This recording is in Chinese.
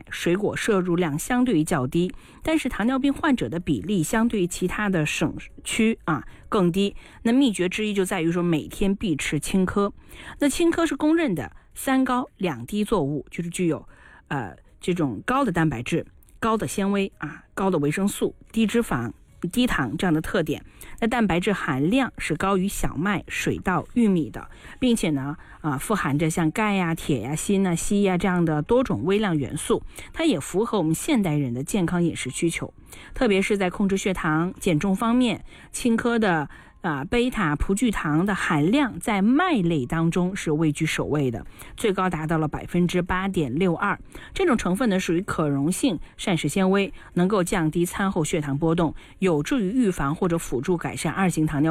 水果摄入量相对于较低，但是糖尿病患者的比例相对于其他的省区更低。那秘诀之一就在于说每天必吃青稞。那青稞是公认的3高2低作物，就是具有这种高的蛋白质、高的纤维高的维生素、低脂肪、低糖这样的特点。那蛋白质含量是高于小麦、水稻、玉米的，并且呢富含着像钙呀、铁呀、锌啊、硒呀这样的多种微量元素，它也符合我们现代人的健康饮食需求。特别是在控制血糖、减重方面，青稞的贝塔葡聚糖的含量在麦类当中是位居首位的，最高达到了 8.62%。 这种成分呢属于可溶性膳食纤维，能够降低餐后血糖波动，有助于预防或者辅助改善2型糖尿病